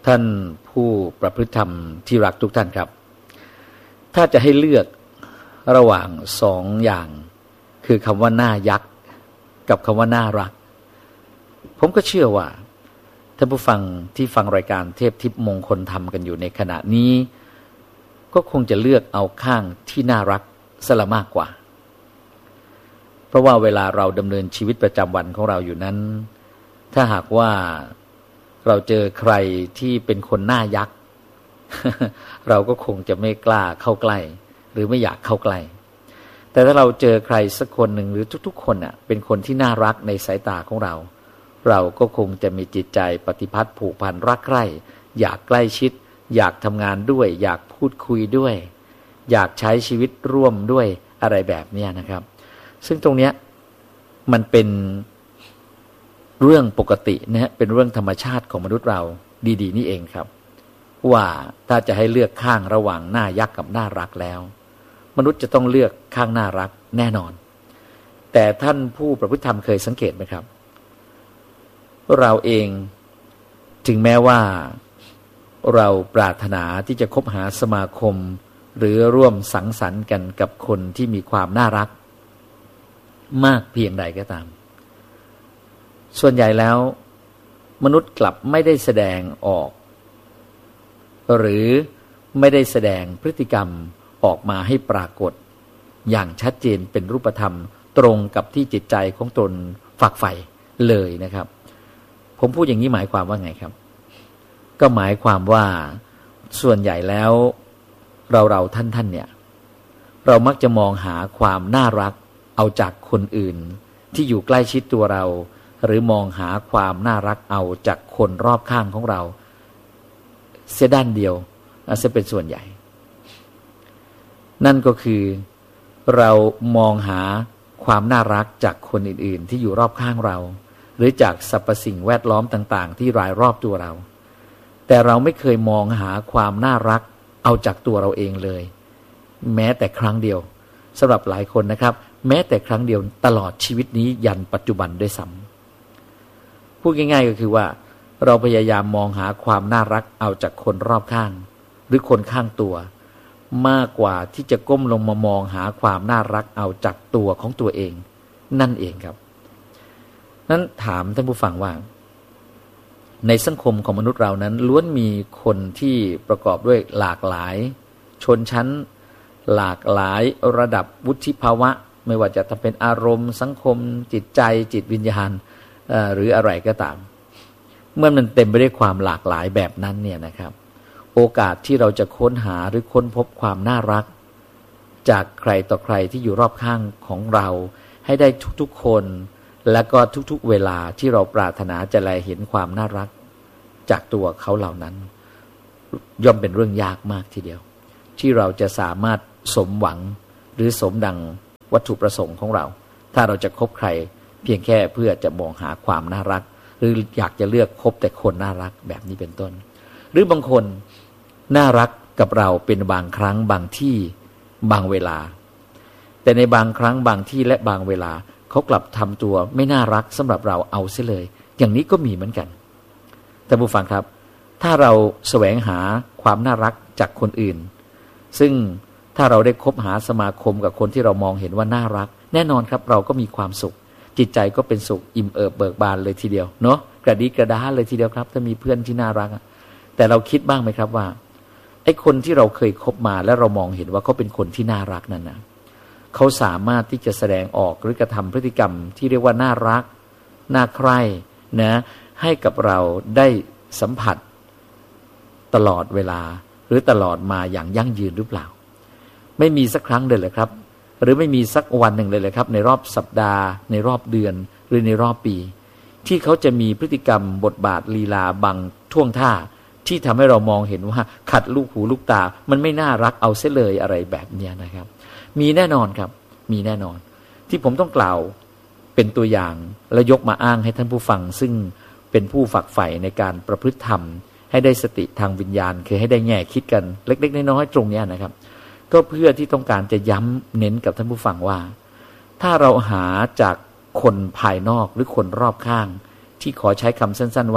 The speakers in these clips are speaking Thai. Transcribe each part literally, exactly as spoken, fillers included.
ท่านผู้ประพฤติธรรมที่รักทุกท่านครับถ้าจะให้เลือกระหว่างสองอย่างคือคำว่าน่ายักษ์กับคำว่าน่ารักผมก็เชื่อว่าท่านผู้ฟังที่ฟังรายการเทพทิพย์มงคลธรรมกันอยู่ในขณะนี้ก็คงจะเลือกเอาข้างที่น่ารักซะละมากกว่าเพราะว่าเวลาเราดำเนินชีวิตประจำวันของเราอยู่นั้นถ้าหากว่าเราเจอใครที่เป็นคนน่ายักษ์ เราก็คงจะไม่กล้าเข้าใกล้หรือไม่อยากเข้าใกล้แต่ถ้าเราเจอใครสักคนหนึ่งหรือทุกๆคนน่ะเป็นคนที่น่ารักในสายตาของเราเราก็คงจะมีจิตใจปฏิพัทธ์ผูกพันรักใคร่อยากใกล้ชิดอยากทำงานด้วยอยากพูดคุยด้วยอยากใช้ชีวิตร่วมด้วยอะไรแบบนี้นะครับซึ่งตรงเนี้ยมันเป็นเรื่องปกตินะฮะเป็นเรื่องธรรมชาติของมนุษย์เราดีๆนี่เองครับว่าถ้าจะให้เลือกข้างระหว่างน่ายักษ์กับน่ารักแล้วมนุษย์จะต้องเลือกข้างน่ารักแน่นอนแต่ท่านผู้ประพฤติธรรมเคยสังเกตไหมครับเราเองถึงแม้ว่าเราปรารถนาที่จะคบหาสมาคมหรือร่วมสังสรรค์กันกับคนที่มีความน่ารักมากเพียงใดก็ตามส่วนใหญ่แล้วมนุษย์กลับไม่ได้แสดงออกหรือไม่ได้แสดงพฤติกรรมออกมาให้ปรากฏอย่างชัดเจนเป็นรูปธรรมตรงกับที่จิตใจของตนฝักใฝ่เลยนะครับผมพูดอย่างนี้หมายความว่าไงครับก็หมายความว่าส่วนใหญ่แล้วเราเราท่านท่านเนี่ยเรามักจะมองหาความน่ารักเอาจากคนอื่นที่อยู่ใกล้ชิดตัวเราหรือมองหาความน่ารักเอาจากคนรอบข้างของเราเสียด้านเดียวจะเป็นส่วนใหญ่นั่นก็คือเรามองหาความน่ารักจากคนอื่นๆที่อยู่รอบข้างเราหรือจากสรรพสิ่งแวดล้อมต่างๆที่รายรอบตัวเราแต่เราไม่เคยมองหาความน่ารักเอาจากตัวเราเองเลยแม้แต่ครั้งเดียวสำหรับหลายคนนะครับแม้แต่ครั้งเดียวตลอดชีวิตนี้ยันปัจจุบันด้วยซ้ำพูดง่ายๆก็คือว่าเราพยายามมองหาความน่ารักเอาจากคนรอบข้างหรือคนข้างตัวมากกว่าที่จะก้มลงมามองหาความน่ารักเอาจากตัวของตัวเองนั่นเองครับนั้นถามท่านผู้ฟังว่าในสังคมของมนุษย์เรานั้นล้วนมีคนที่ประกอบด้วยหลากหลายชนชั้นหลากหลายระดับวุฒิภาวะไม่ว่าจะเป็นอารมณ์สังคมจิตใจจิตวิญญาณหรืออะไรก็ตามเมื่อมันเต็มไปด้วยความหลากหลายแบบนั้นเนี่ยนะครับโอกาสที่เราจะค้นหาหรือค้นพบความน่ารักจากใครต่อใครที่อยู่รอบข้างของเราให้ได้ทุกๆคนและก็ทุกๆเวลาที่เราปรารถนาจะแลเห็นความน่ารักจากตัวเขาเหล่านั้นย่อมเป็นเรื่องยากมากทีเดียวที่เราจะสามารถสมหวังหรือสมดังวัตถุประสงค์ของเราถ้าเราจะคบใครเพียงแค่เพื่อจะมองหาความน่ารักหรืออยากจะเลือกคบแต่คนน่ารักแบบนี้เป็นต้นหรือบางคนน่ารักกับเราเป็นบางครั้งบางที่บางเวลาแต่ในบางครั้งบางที่และบางเวลาเขากลับทำตัวไม่น่ารักสำหรับเราเอาเสียเลยอย่างนี้ก็มีเหมือนกันท่านผู้ฟังครับถ้าเราแสวงหาความน่ารักจากคนอื่นซึ่งถ้าเราได้คบหาสมาคมกับคนที่เรามองเห็นว่าน่ารักแน่นอนครับเราก็มีความสุขจิตใจก็เป็นสุขอิ่มเอิบเบิกบานเลยทีเดียวเนาะกระดีกระดาเลยทีเดียวครับถ้ามีเพื่อนที่น่ารักแต่เราคิดบ้างไหมครับว่าไอ้คนที่เราเคยคบมาแล้วเรามองเห็นว่าเขาเป็นคนที่น่ารักนั่นนะเขาสามารถที่จะแสดงออกหรือกระทำพฤติกรรมที่เรียกว่าน่ารักน่าใคร่นะให้กับเราได้สัมผัสตลอดเวลาหรือตลอดมาอย่างยั่งยืนหรือเปล่าไม่มีสักครั้งเลยเหรอครับหรือไม่มีสักวันหนึ่งเลยเหรอครับในรอบสัปดาห์ในรอบเดือนหรือในรอบปีที่เขาจะมีพฤติกรรมบทบาทลีลาบางท่วงท่าที่ทำให้เรามองเห็นว่าขัดลูกหูลูกตามันไม่น่ารักเอาเสียเลยอะไรแบบนี้นะครับมีแน่นอนครับมีแน่นอนที่ผมต้องกล่าวเป็นตัวอย่างและยกมาอ้างให้ท่านผู้ฟังซึ่งเป็นผู้ฝักใฝ่ในการประพฤติธรรมให้ได้สติทางวิญญาณคือให้ได้แง่คิดกันเล็กๆน้อยๆตรงนี้นะครับก็เพื่อที่ต้องการจะย้ำเน้นกับท่านผู้ฟังว่าถ้าเราหาจากคนภายนอกหรือคนรอบข้างที่ขอใช้คำสั้นๆว่า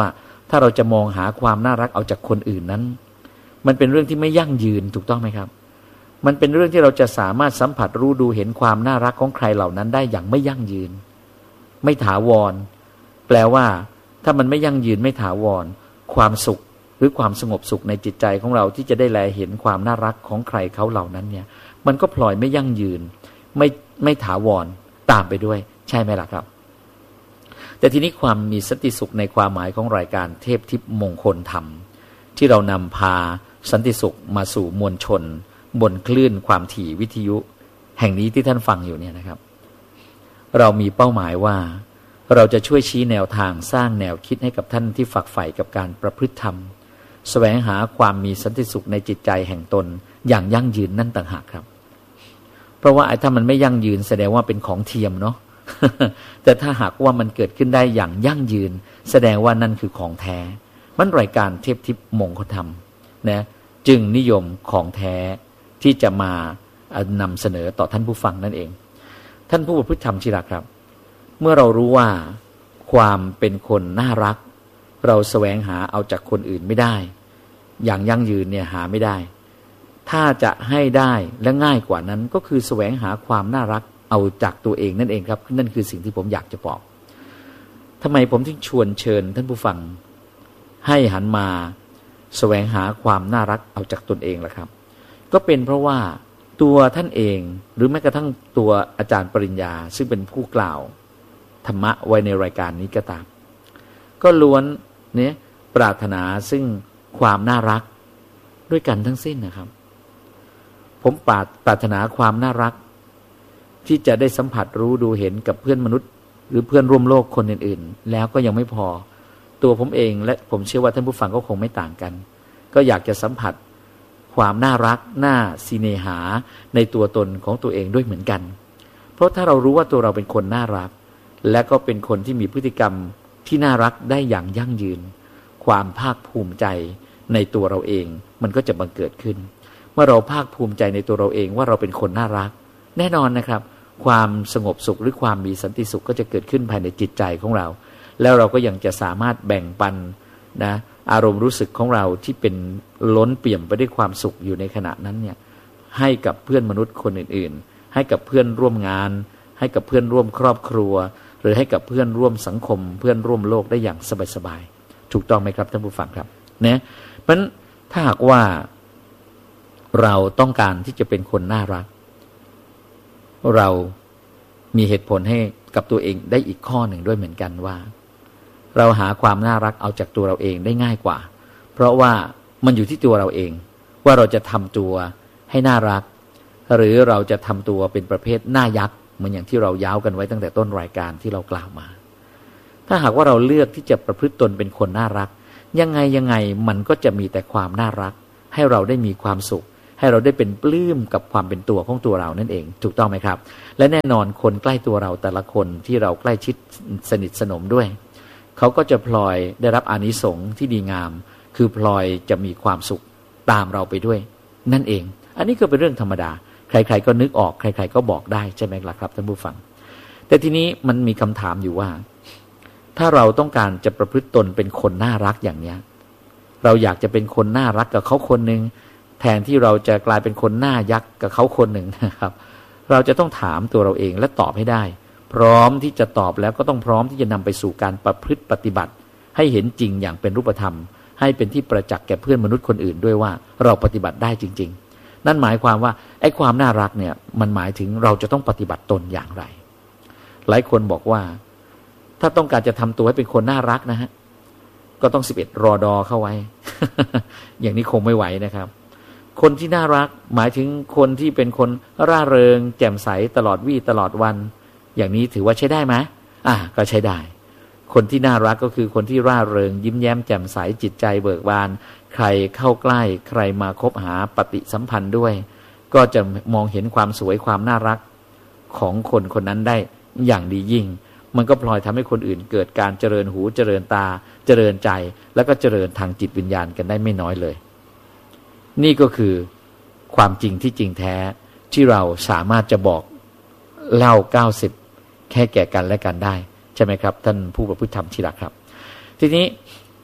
ถ้าเราจะมองหาความน่ารักเอาจากคนอื่นนั้นมันเป็นเรื่องที่ไม่ยั่งยืนถูกต้องไหมครับมันเป็นเรื่องที่เราจะสามารถสัมผัสรู้ดูเห็นความน่ารักของใครเหล่านั้นได้อย่างไม่ยั่งยืนไม่ถาวรแปลว่าถ้ามันไม่ยั่งยืนไม่ถาวรความสุขหรือความสงบสุขในจิตใจของเราที่จะได้แลเห็นความน่ารักของใครเขาเหล่านั้นเนี่ยมันก็พลอยไม่ยั่งยืนไม่ไม่ถาวรตามไปด้วยใช่ไหมล่ะครับแต่ทีนี้ความมีสันติสุขในความหมายของรายการเทพทิพย์มงคลธรรมที่เรานำพาสันติสุขมาสู่มวลชนบนคลื่นความถี่วิทยุแห่งนี้ที่ท่านฟังอยู่เนี่ยนะครับเรามีเป้าหมายว่าเราจะช่วยชี้แนวทางสร้างแนวคิดให้กับท่านที่ฝักใฝ่กับการประพฤติธรรมแสวงหาความมีสันติสุขในจิตใจแห่งตนอย่างยั่งยืนนั่นต่างหากครับเพราะว่าถ้ามันไม่ยั่งยืนแสดงว่าเป็นของเทียมเนาะ แต่ถ้าหากว่ามันเกิดขึ้นได้อย่างยั่งยืนแสดงว่านั่นคือของแท้มันรายการเทพทิพย์มงคลธรรมนะจึงนิยมของแท้ที่จะมานำเสนอต่อท่านผู้ฟังนั่นเองท่านผู้ประพฤติธรรมที่รักครับเมื่อเรารู้ว่าความเป็นคนน่ารักเราแสวงหาเอาจากคนอื่นไม่ได้อย่างยั่งยืนเนี่ยหาไม่ได้ถ้าจะให้ได้และง่ายกว่านั้นก็คือแสวงหาความน่ารักเอาจากตัวเองนั่นเองครับนั่นคือสิ่งที่ผมอยากจะบอกทำไมผมถึงชวนเชิญท่านผู้ฟังให้หันมาแสวงหาความน่ารักเอาจากตนเองล่ะครับก็เป็นเพราะว่าตัวท่านเองหรือแม้กระทั่งตัวอาจารย์ปริญญาซึ่งเป็นผู้กล่าวธรรมะไว้ในรายการนี้ก็ตามก็ล้วนเนี่ยปรารถนาซึ่งความน่ารักด้วยกันทั้งสิ้นนะครับผมปรารถนาความน่ารักที่จะได้สัมผัสรู้ดูเห็นกับเพื่อนมนุษย์หรือเพื่อนร่วมโลกคนอื่นๆแล้วก็ยังไม่พอตัวผมเองและผมเชื่อว่าท่านผู้ฟังก็คงไม่ต่างกันก็อยากจะสัมผัสความน่ารักน่าสิเนหาในตัวตนของตัวเองด้วยเหมือนกันเพราะถ้าเรารู้ว่าตัวเราเป็นคนน่ารักและก็เป็นคนที่มีพฤติกรรมที่น่ารักได้อย่างยั่งยืนความภาคภูมิใจในตัวเราเองมันก็จะบังเกิดขึ้นเมื่อเราภาคภูมิใจในตัวเราเองว่าเราเป็นคนน่ารักแน่นอนนะครับความสงบสุขหรือความมีสันติสุขก็จะเกิดขึ้นภายในจิตใจของเราแล้วเราก็ยังจะสามารถแบ่งปันนะอารมณ์รู้สึกของเราที่เป็นล้นเปี่ยมไปด้วยความสุขอยู่ในขณะนั้นเนี่ยให้กับเพื่อนมนุษย์คนอื่นๆให้กับเพื่อนร่วมงานให้กับเพื่อนร่วมครอบครัวหรือให้กับเพื่อนร่วมสังคมเพื่อนร่วมโลกได้อย่างสบายๆถูกต้องไหมครับท่านผู้ฟังครับนะเพราะฉะนั้นถ้าหากว่าเราต้องการที่จะเป็นคนน่ารักเรามีเหตุผลให้กับตัวเองได้อีกข้อหนึ่งด้วยเหมือนกันว่าเราหาความน่ารักเอาจากตัวเราเองได้ง่ายกว่าเพราะว่ามันอยู่ที่ตัวเราเองว่าเราจะทำตัวให้น่ารักหรือเราจะทำตัวเป็นประเภทหน้ายักษ์เหมือนอย่างที่เราย้าวกันไว้ตั้งแต่ต้นรายการที่เรากล่าวมาถ้าหากว่าเราเลือกที่จะประพฤติตนเป็นคนน่ารักยังไงยังไงมันก็จะมีแต่ความน่ารักให้เราได้มีความสุขให้เราได้เป็นปลื้มกับความเป็นตัวของตัวเรานั่นเองถูกต้องไหมครับและแน่นอนคนใกล้ตัวเราแต่ละคนที่เราใกล้ชิดสนิทสนมด้วยเขาก็จะพลอยได้รับอานิสงส์ที่ดีงามคือพลอยจะมีความสุขตามเราไปด้วยนั่นเองอันนี้ก็เป็นเรื่องธรรมดาใครๆก็นึกออกใครๆก็บอกได้ใช่ไหมล่ะครับท่านผู้ฟังแต่ทีนี้มันมีคำถามอยู่ว่าถ้าเราต้องการจะประพฤติตนเป็นคนน่ารักอย่างเนี้ยเราอยากจะเป็นคนน่ารักกับเขาคนหนึ่งแทนที่เราจะกลายเป็นคนหน้ายักษ์กับเขาคนหนึ่งนะครับเราจะต้องถามตัวเราเองและตอบให้ได้พร้อมที่จะตอบแล้วก็ต้องพร้อมที่จะนำไปสู่การประพฤติปฏิบัติให้เห็นจริงอย่างเป็นรูปธรรมให้เป็นที่ประจักษ์แก่เพื่อนมนุษย์คนอื่นด้วยว่าเราปฏิบัติได้จริงๆนั่นหมายความว่าไอ้ความน่ารักเนี่ยมันหมายถึงเราจะต้องปฏิบัติตนอย่างไรหลายคนบอกว่าถ้าต้องการจะทำตัวให้เป็นคนน่ารักนะฮะก็ต้องสิบเอ็ดรอดอเข้าไว้ อย่างนี้คงไม่ไหวนะครับคนที่น่ารักหมายถึงคนที่เป็นคนร่าเริงแจ่มใสตลอดวี่ตลอดวันอย่างนี้ถือว่าใช้ได้ไหมอ่ะก็ใช้ได้คนที่น่ารักก็คือคนที่ร่าเริงยิ้มแย้มแจ่มใสจิตใจเบิกบานใครเข้าใกล้ใครมาคบหาปฏิสัมพันธ์ด้วยก็จะมองเห็นความสวยความน่ารักของคนคนนั้นได้อย่างดียิ่งมันก็พลอยทำให้คนอื่นเกิดการเจริญหูเจริญตาเจริญใจแล้วก็เจริญทางจิตวิญญาณกันได้ไม่น้อยเลยนี่ก็คือความจริงที่จริงแท้ที่เราสามารถจะบอกเล่าเก้าสิบแค่แก่กันและกันได้ใช่ไหมครับท่านผู้ประพฤติธรรมที่รักครับทีนี้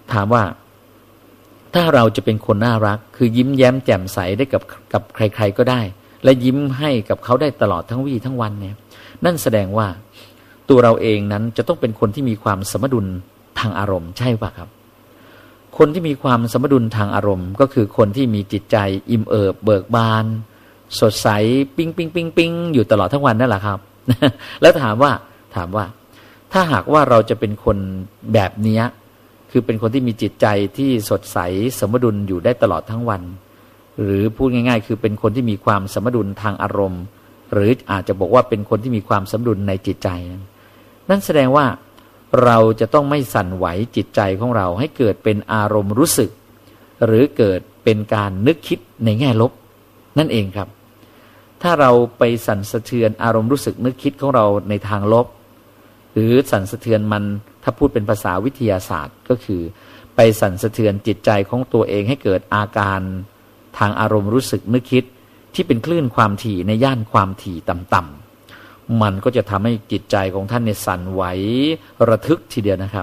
ถามว่าถ้าเราจะเป็นคนน่ารักคือยิ้มแย้มแจ่มใสได้กับกับใครๆก็ได้และยิ้มให้กับเขาได้ตลอดทั้งวี่ทั้งวันเนี่ยนั่นแสดงว่าตัวเราเองนั้นจะต้องเป็นคนที่มีความสมดุลทางอารมณ์ใช่ป่ะครับคนที่มีความสมดุลทางอารมณ์ก็คือคนที่มีจิตใจอิ่มเอิบเบิกบานสดใสปิ๊งปิ๊งปิ๊งปิ๊งอยู่ตลอดทั้งวันนั่นแหละครับ แล้วถามว่าถามว่าถ้าหากว่าเราจะเป็นคนแบบนี้คือเป็นคนที่มีจิตใจที่สดใสสมดุลอยู่ได้ตลอดทั้งวันหรือพูดง่ายๆคือเป็นคนที่มีความสมดุลทางอารมณ์หรืออาจจะบอกว่าเป็นคนที่มีความสมดุลในจิตใจนั่นแสดงว่าเราจะต้องไม่สั่นไหวจิตใจของเราให้เกิดเป็นอารมณ์รู้สึกหรือเกิดเป็นการนึกคิดในแง่ลบนั่นเองครับถ้าเราไปสั่นสะเทือนอารมณ์รู้สึกนึกคิดของเราในทางลบหรือสั่นสะเทือนมันถ้าพูดเป็นภาษาวิทยาศาสตร์ก็คือไปสั่นสะเทือนจิตใจของตัวเองให้เกิดอาการทางอารมณ์รู้สึกนึกคิดที่เป็นคลื่นความถี่ในย่านความถี่ต่ำๆมันก็จะทำให้จิตใจของท่านเนี่ยสั่นไหวระทึกทีเดียวนะครับ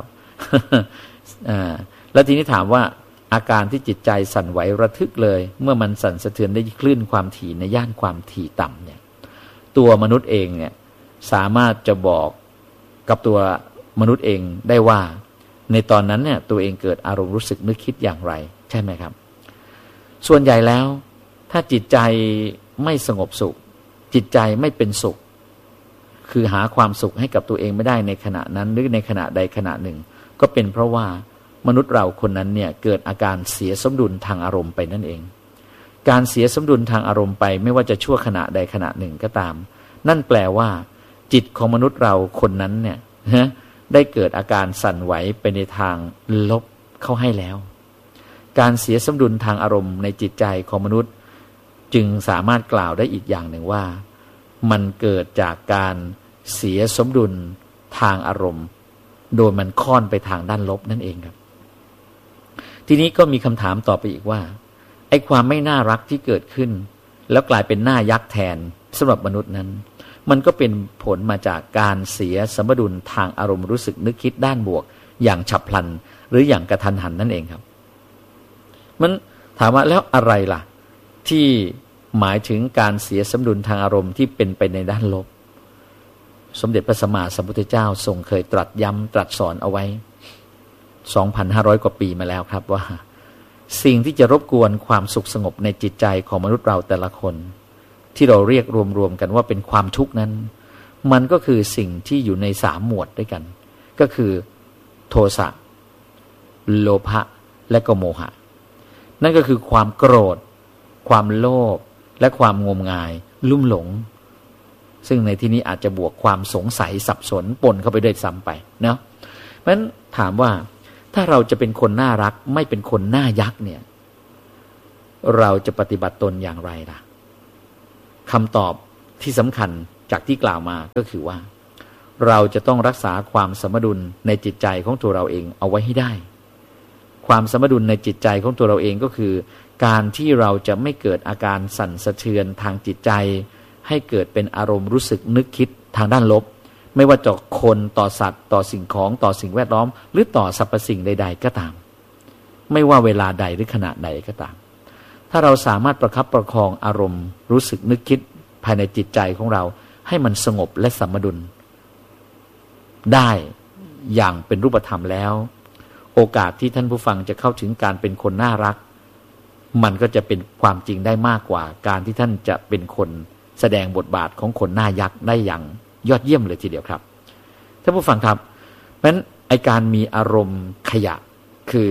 แล้วทีนี้ถามว่าอาการที่จิตใจสั่นไหวระทึกเลยเมื่อมันสั่นสะเทือนได้คลื่นความถี่ในย่านความถี่ต่ำเนี่ยตัวมนุษย์เองเนี่ยสามารถจะบอกกับตัวมนุษย์เองได้ว่าในตอนนั้นเนี่ยตัวเองเกิดอารมณ์รู้สึกนึกคิดอย่างไรใช่ไหมครับส่วนใหญ่แล้วถ้าจิตใจไม่สงบสุขจิตใจไม่เป็นสุขคือหาความสุขให้กับตัวเองไม่ได้ในขณะนั้นหรือในขณะใดขณะหนึ่งก็เป็นเพราะว่ามนุษย์เราคนนั้นเนี่ยเกิดอาการเสียสมดุลทางอารมณ์ไปนั่นเองการเสียสมดุลทางอารมณ์ไปไม่ว่าจะชั่วขณะใดขณะหนึ่งก็ตามนั่นแปลว่าจิตของมนุษย์เราคนนั้นเนี่ยได้เกิดอาการสั่นไหวไปในทางลบเข้าให้แล้วการเสียสมดุลทางอารมณ์ในจิตใจของมนุษย์จึงสามารถกล่าวได้อีกอย่างหนึ่งว่ามันเกิดจากการเสียสมดุลทางอารมณ์โดยมันค่อนไปทางด้านลบนั่นเองครับทีนี้ก็มีคำถามต่อไปอีกว่าไอ้ความไม่น่ารักที่เกิดขึ้นแล้วกลายเป็นหน้ายักษ์แทนสำหรับมนุษย์นั้นมันก็เป็นผลมาจากการเสียสมดุลทางอารมณ์รู้สึกนึกคิดด้านบวกอย่างฉับพลันหรืออย่างกระทันหันนั่นเองครับมันถามว่าแล้วอะไรล่ะที่หมายถึงการเสียสมดุลทางอารมณ์ที่เป็นไปในด้านลบสมเด็จพระสัมมาสัมพุทธเจ้าทรงเคยตรัสย้ำตรัสสอนเอาไว้ สองพันห้าร้อย กว่าปีมาแล้วครับว่าสิ่งที่จะรบกวนความสุขสงบในจิตใจของมนุษย์เราแต่ละคนที่เราเรียกรวมๆกันว่าเป็นความทุกข์นั้นมันก็คือสิ่งที่อยู่ในสามหมวดด้วยกันก็คือโทสะโลภะและก็โมหะนั่นก็คือความโกรธความโลภและความงมงายลุ่มหลงซึ่งในที่นี้อาจจะบวกความสงสัยสับสนปนเข้าไปด้วยซ้ำไปเนาะเพราะฉะนั้นถามว่าถ้าเราจะเป็นคนน่ารักไม่เป็นคนหน้ายักษ์เนี่ยเราจะปฏิบัติตนอย่างไรล่ะคำตอบที่สำคัญจากที่กล่าวมาก็คือว่าเราจะต้องรักษาความสมดุลในจิตใจของตัวเราเองเอาไว้ให้ได้ความสมดุลในจิตใจของตัวเราเองก็คือการที่เราจะไม่เกิดอาการสั่นสะเทือนทางจิตใจให้เกิดเป็นอารมณ์รู้สึกนึกคิดทางด้านลบไม่ว่าต่อคนต่อสัตว์ต่อสิ่งของต่อสิ่งแวดล้อมหรือต่อสรรพสิ่งใดๆก็ตามไม่ว่าเวลาใดหรือขณะใดก็ตามถ้าเราสามารถประคับประคองอารมณ์รู้สึกนึกคิดภายในจิตใจของเราให้มันสงบและสมดุลได้อย่างเป็นรูปธรรมแล้วโอกาสที่ท่านผู้ฟังจะเข้าถึงการเป็นคนน่ารักมันก็จะเป็นความจริงได้มากกว่าการที่ท่านจะเป็นคนแสดงบทบาทของคนหน้ายักษ์ได้อย่างยอดเยี่ยมเลยทีเดียวครับท่านผู้ฟังครับเพราะฉะนั้นไอ้การมีอารมณ์ขยะคือ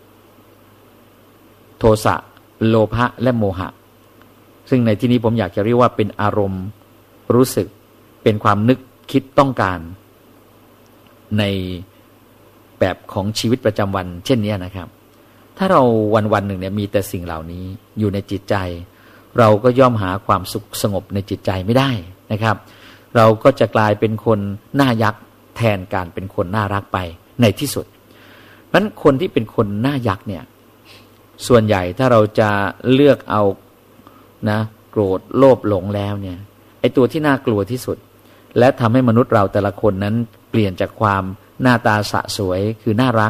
โทสะโลภะและโมหะซึ่งในที่นี้ผมอยากจะเรียกว่าเป็นอารมณ์รู้สึกเป็นความนึกคิดต้องการในแบบของชีวิตประจำวันเช่นนี้นะครับถ้าเราวันวันหนึ่งเนี่ยมีแต่สิ่งเหล่านี้อยู่ในจิตใจเราก็ย่อมหาความสุขสงบในจิตใจไม่ได้นะครับเราก็จะกลายเป็นคนหน้ายักษ์แทนการเป็นคนน่ารักไปในที่สุดเพราะฉะนั้นคนที่เป็นคนหน้ายักษ์เนี่ยส่วนใหญ่ถ้าเราจะเลือกเอานะโกรธโลภหลงแล้วเนี่ยไอ้ตัวที่น่ากลัวที่สุดและทำให้มนุษย์เราแต่ละคนนั้นเปลี่ยนจากความหน้าตาสะสวยคือน่ารัก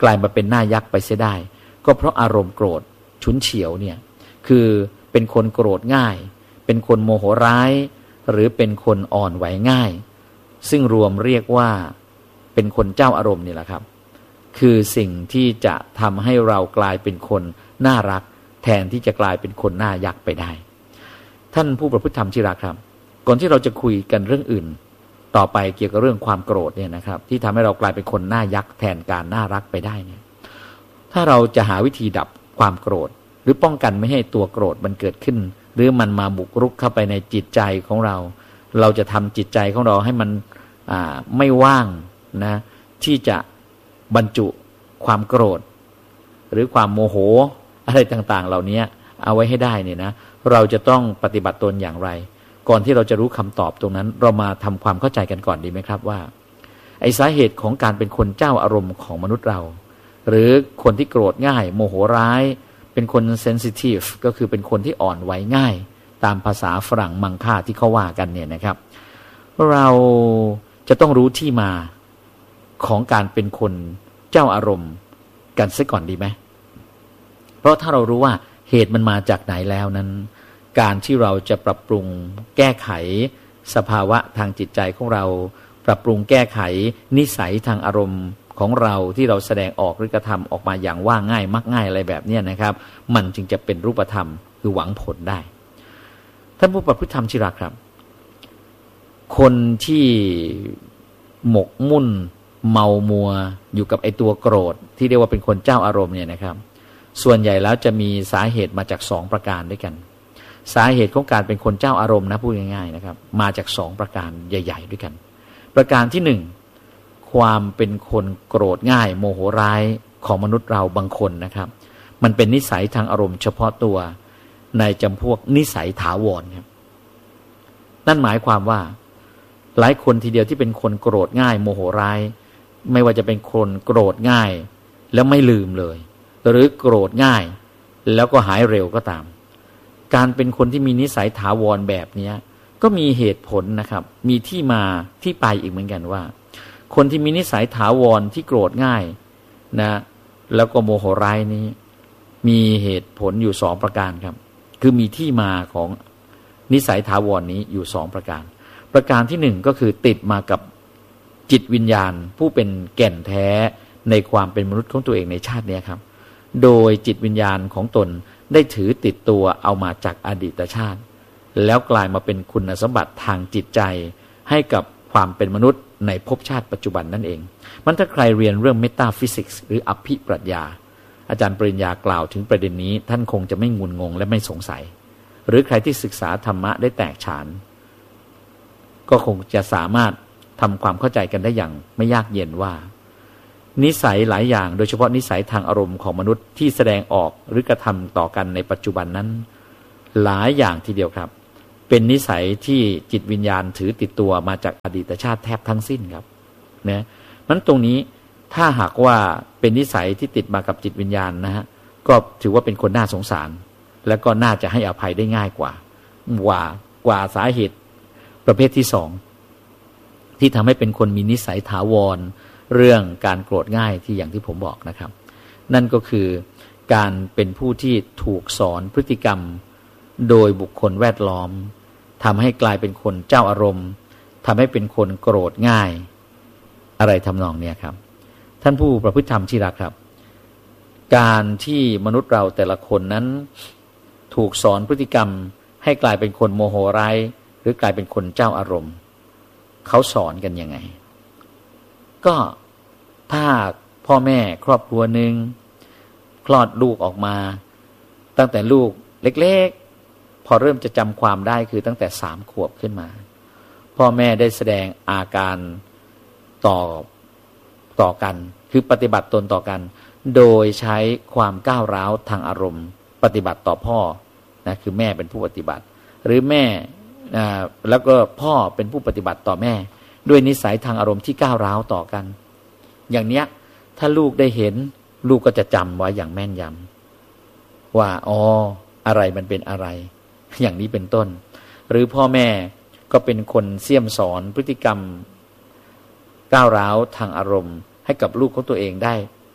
กลายมาเป็นหน้ายักษ์ไปเสียได้ก็เพราะอารมณ์โกรธฉุนเฉียวเนี่ยคือเป็นคนโกรธง่ายเป็นคนโมโหร้ายหรือเป็นคนอ่อนไหวง่ายซึ่งรวมเรียกว่าเป็นคนเจ้าอารมณ์นี่แหละครับคือสิ่งที่จะทำให้เรากลายเป็นคนน่ารักแทนที่จะกลายเป็นคนหน้ายักษ์ไปได้ท่านผู้ประพฤติธรรมที่รักครับก่อนที่เราจะคุยกันเรื่องอื่นต่อไปเกี่ยวกับเรื่องความโกรธเนี่ยนะครับที่ทำให้เรากลายเป็นคนหน้ายักษ์แทนการน่ารักไปได้เนี่ยถ้าเราจะหาวิธีดับความโกรธหรือป้องกันไม่ให้ตัวโกรธมันเกิดขึ้นหรือมันมาบุกรุกเข้าไปในจิตใจของเราเราจะทำจิตใจของเราให้มันอ่าไม่ว่างนะที่จะบรรจุความโกรธหรือความโมโหอะไรต่างๆเหล่านี้เอาไว้ให้ได้เนี่ยนะเราจะต้องปฏิบัติตนอย่างไรก่อนที่เราจะรู้คำตอบตรงนั้นเรามาทำความเข้าใจกันก่อนดีไหมครับว่าไอ้สาเหตุของการเป็นคนเจ้าอารมณ์ของมนุษย์เราหรือคนที่โกรธง่ายโมโหร้ายเป็นคนเซนซิทีฟก็คือเป็นคนที่อ่อนไหวง่ายตามภาษาฝรั่งมังค่าที่เขาว่ากันเนี่ยนะครับเราจะต้องรู้ที่มาของการเป็นคนเจ้าอารมณ์กันซะก่อนดีไหมเพราะถ้าเรารู้ว่าเหตุมันมาจากไหนแล้วนั้นการที่เราจะปรับปรุงแก้ไขสภาวะทางจิตใจของเราปรับปรุงแก้ไขนิสัยทางอารมณ์ของเราที่เราแสดงออกหรือกระทำออกมาอย่างว่าง่ายมักง่ายอะไรแบบนี้นะครับมันจึงจะเป็นรูปธรรมคือหวังผลได้ท่านผู้ประพฤติธรรมที่รักครับคนที่หมกมุ่นเมามัวอยู่กับไอ้ตัวโกรธที่เรียกว่าเป็นคนเจ้าอารมณ์เนี่ยนะครับส่วนใหญ่แล้วจะมีสาเหตุมาจากสองประการด้วยกันสาเหตุของการเป็นคนเจ้าอารมณ์นะพูดง่ายๆนะครับมาจากสองประการใหญ่ๆด้วยกันประการที่หนึ่งความเป็นคนโกรธง่ายโมโหร้ายของมนุษย์เราบางคนนะครับมันเป็นนิสัยทางอารมณ์เฉพาะตัวในจำพวกนิสัยถาวรครับนั่นหมายความว่าหลายคนทีเดียวที่เป็นคนโกรธง่ายโมโหร้ายไม่ว่าจะเป็นคนโกรธง่ายแล้วไม่ลืมเลยหรือโกรธง่ายแล้วก็หายเร็วก็ตามการเป็นคนที่มีนิสัยถาวรแบบนี้ก็มีเหตุผลนะครับมีที่มาที่ไปอีกเหมือนกันว่าคนที่มีนิสัยถาวรที่โกรธง่ายนะแล้วก็โมโหร้ายนี้มีเหตุผลอยู่สองประการครับคือมีที่มาของนิสัยถาวรนี้อยู่สองประการประการที่หนึ่งก็คือติดมากับจิตวิญญาณผู้เป็นแก่นแท้ในความเป็นมนุษย์ของตัวเองในชาตินี้ครับโดยจิตวิญญาณของตนได้ถือติดตัวเอามาจากอดีตชาติแล้วกลายมาเป็นคุณสมบัติทางจิตใจให้กับความเป็นมนุษย์ในภพชาติปัจจุบันนั่นเองมันถ้าใครเรียนเรื่องเมตาฟิสิกส์หรืออภิปรัชญาอาจารย์ปริญญากล่าวถึงประเด็นนี้ท่านคงจะไม่งุนงงและไม่สงสัยหรือใครที่ศึกษาธรรมะได้แตกฉานก็คงจะสามารถทำความเข้าใจกันได้อย่างไม่ยากเย็นว่านิสัยหลายอย่างโดยเฉพาะนิสัยทางอารมณ์ของมนุษย์ที่แสดงออกหรือกระทำต่อกันในปัจจุบันนั้นหลายอย่างทีเดียวครับเป็นนิสัยที่จิตวิญญาณถือติดตัวมาจากอดีตชาติแทบทั้งสิ้นครับนะนั้นตรงนี้ถ้าหากว่าเป็นนิสัยที่ติดมากับจิตวิญญาณนะฮะก็ถือว่าเป็นคนน่าสงสารและก็น่าจะให้อภัยได้ง่ายกว่ากว่ากว่าสาเหตุประเภทที่สองที่ทำให้เป็นคนมีนิสัยถาวรเรื่องการโกรธง่ายที่อย่างที่ผมบอกนะครับนั่นก็คือการเป็นผู้ที่ถูกสอนพฤติกรรมโดยบุคคลแวดล้อมทำให้กลายเป็นคนเจ้าอารมณ์ทำให้เป็นคนโกรธง่ายอะไรทำนองนี้ครับท่านผู้ประพฤติธรรมที่รักครับการที่มนุษย์เราแต่ละคนนั้นถูกสอนพฤติกรรมให้กลายเป็นคนโมโหร้ายหรือกลายเป็นคนเจ้าอารมณ์เขาสอนกันยังไงก็ถ้าพ่อแม่ครอบครัวหนึ่งคลอดลูกออกมาตั้งแต่ลูกเล็กๆพอเริ่มจะจำความได้คือตั้งแต่สามขวบขึ้นมาพ่อแม่ได้แสดงอาการต่อต่อกันคือปฏิบัติตนต่อกันโดยใช้ความก้าวร้าวทางอารมณ์ปฏิบัติต่อพ่อนะคือแม่เป็นผู้ปฏิบัติหรือแม่อ่าแล้วก็พ่อเป็นผู้ปฏิบัติต่อแม่ด้วยนิสัยทางอารมณ์ที่ก้าวร้าวต่อกันอย่างเนี้ยถ้าลูกได้เห็นลูกก็จะจำไว้อย่างแม่นยำว่าอ๋ออะไรมันเป็นอะไรอย่างนี้เป็นต้นหรือพ่อแม่ก็เป็นคนเสี่ยมสอนพฤติกรรมก้าวร้าวทางอารมณ์ให้กับลูกของตัวเองได้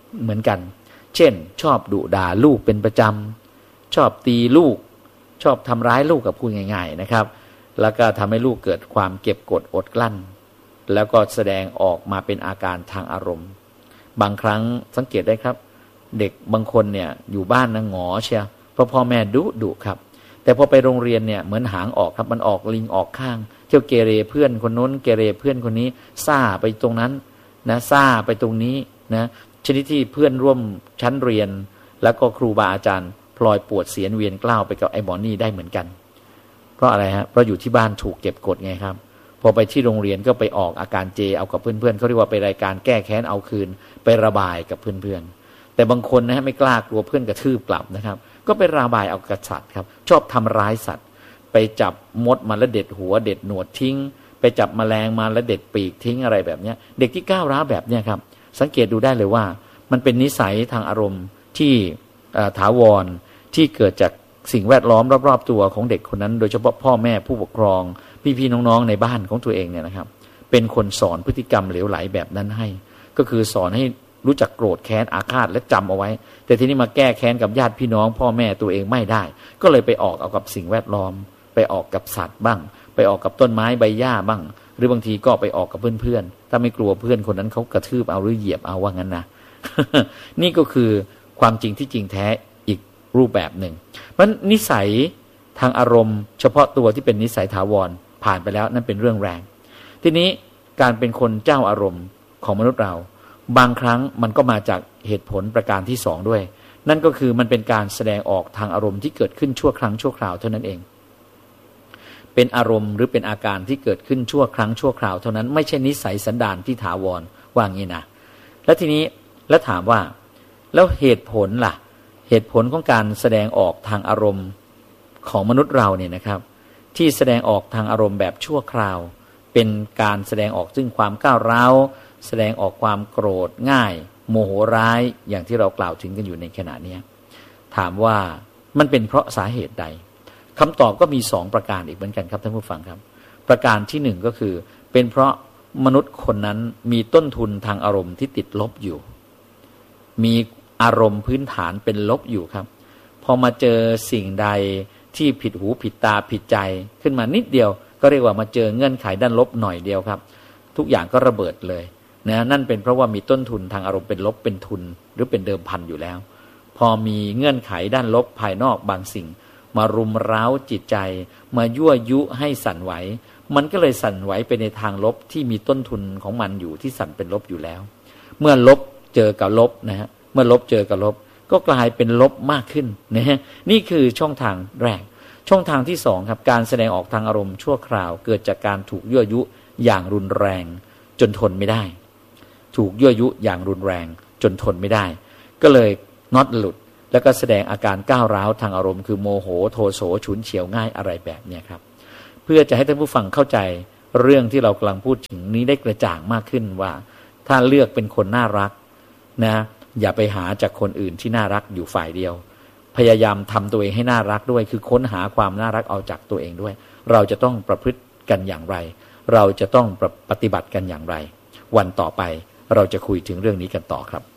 เหมือนกันเช่นชอบดุด่าลูกเป็นประจำชอบตีลูกชอบทำร้ายลูกกับพูดง่ายๆนะครับแล้วก็ทำให้ลูกเกิดความเก็บกดอดกลั้นแล้วก็แสดงออกมาเป็นอาการทางอารมณ์บางครั้งสังเกตได้ครับเด็กบางคนเนี่ยอยู่บ้านนะหงอเชียเพราะพ่อแม่ดุดุครับแต่พอไปโรงเรียนเนี่ยเหมือนหางออกครับมันออกลิงออกข้างเที่ยวเกเรเพื่อนคนนู้นเกเรเพื่อนคนนี้ซ่าไปตรงนั้นนะซ่าไปตรงนี้นะชนิดที่เพื่อนร่วมชั้นเรียนแล้วก็ครูบาอาจารย์พลอยปวดเสียนเวียนกล้าวไปกับไอ้หมอนี่ได้เหมือนกันเพราะอะไรฮะเพราะอยู่ที่บ้านถูกเก็บกดไงครับพอไปที่โรงเรียนก็ไปออกอาการเจเอากับเพื่อนๆเขาเรียกว่าไปรายการแก้แค้นเอาคืนไประบายกับเพื่อนๆแต่บางคนนะฮะไม่กล้ากลัวเพื่อนกระทืบกลับนะครับก็ไประบายเอากับสัตว์ครับชอบทำร้ายสัตว์ไปจับมดมาแล้วเด็ดหัวเด็ดหนวดทิ้งไปจับแมลงมาแล้วเด็ดปีกทิ้งอะไรแบบนี้เด็กที่ก้าวร้าวแบบนี้ครับสังเกตดูได้เลยว่ามันเป็นนิสัยทางอารมณ์ที่ถาวรที่เกิดจากสิ่งแวดล้อมรอบๆตัวของเด็กคนนั้นโดยเฉพาะพ่อแม่ผู้ปกครองพี่ๆน้องๆในบ้านของตัวเองเนี่ยนะครับเป็นคนสอนพฤติกรรมเหลวไหลแบบนั้นให้ก็คือสอนให้รู้จักโกรธแค้นอาฆาตและจำเอาไว้แต่ทีนี้มาแก้แค้นกับญาติพี่น้องพ่อแม่ตัวเองไม่ได้ก็เลยไปออกเอากับสิ่งแวดล้อมไปออกกับสัตว์บ้างไปออกกับต้นไม้ใบหญ้าบ้างหรือบางทีก็ไปออกกับเพื่อนๆถ้าไม่กลัวเพื่อนคนนั้นเขากระทืบเอาหรือเหยียบเอาว่างั้นนะ นี่ก็คือความจริงที่จริงแท้อีกรูปแบบหนึ่งเพราะนิสัยทางอารมณ์เฉพาะตัวที่เป็นนิสัยถาวรผ่านไปแล้วนั่นเป็นเรื่องแรงทีนี้การเป็นคนเจ้าอารมณ์ของมนุษย์เราบางครั้งมันก็มาจากเหตุผลประการที่สองด้วยนั่นก็คือมันเป็นการแสดงออกทางอารมณ์ที่เกิดขึ้นชั่วครั้งชั่วคราวเท่านั้นเองเป็นอารมณ์หรือเป็นอาการที่เกิดขึ้นชั่วครั้งชั่วคราวเท่านั้นไม่ใช่นิสัยสันดานที่ถาวรว่างี้นะแล้วทีนี้แล้วถามว่าแล้วเหตุผลล่ะเหตุผลของการแสดงออกทางอารมณ์ของมนุษย์เราเนี่ยนะครับที่แสดงออกทางอารมณ์แบบชั่วคราวเป็นการแสดงออกซึ่งความก้าวร้าวแสดงออกความโกรธง่ายโมโหร้ายอย่างที่เรากล่าวถึงกันอยู่ในขณะนี้ถามว่ามันเป็นเพราะสาเหตุใดคำตอบก็มีสองประการอีกเหมือนกันครับท่านผู้ฟังครับประการที่หนึ่งก็คือเป็นเพราะมนุษย์คนนั้นมีต้นทุนทางอารมณ์ที่ติดลบอยู่มีอารมณ์พื้นฐานเป็นลบอยู่ครับพอมาเจอสิ่งใดที่ผิดหูผิดตาผิดใจขึ้นมานิดเดียวก็เรียกว่ามาเจอเงื่อนไขด้านลบหน่อยเดียวครับทุกอย่างก็ระเบิดเลยนะนั่นเป็นเพราะว่ามีต้นทุนทางอารมณ์เป็นลบเป็นทุนหรือเป็นเดิมพันอยู่แล้วพอมีเงื่อนไขด้านลบภายนอกบางสิ่งมารุมเร้าจิตใจมายั่วยุให้สั่นไหวมันก็เลยสั่นไหวไปในทางลบที่มีต้นทุนของมันอยู่ที่สั่นเป็นลบอยู่แล้วเมื่อลบเจอกับลบนะฮะเมื่อลบเจอกับลบก็กลายเป็นลบมากขึ้นนะฮะนี่คือช่องทางแรกช่องทางที่สองครับการแสดงออกทางอารมณ์ชั่วคราวเกิดจากการถูกยั่วยุอย่างรุนแรงจนทนไม่ได้ถูกยั่วยุอย่างรุนแรงจนทนไม่ได้ก็เลยน็อตหลุดแล้วก็แสดงอาการก้าวร้าวทางอารมณ์คือโมโหโทโสฉุนเฉียวง่ายอะไรแบบนี้ครับเพื่อจะให้ท่านผู้ฟังเข้าใจเรื่องที่เรากำลังพูดถึงนี้ได้กระจ่างมากขึ้นว่าถ้าเลือกเป็นคนน่ารักนะอย่าไปหาจากคนอื่นที่น่ารักอยู่ฝ่ายเดียวพยายามทำตัวเองให้น่ารักด้วยคือค้นหาความน่ารักเอาจากตัวเองด้วยเราจะต้องประพฤติกันอย่างไรเราจะต้องปฏิบัติกันอย่างไรวันต่อไปเราจะคุยถึงเรื่องนี้กันต่อครับ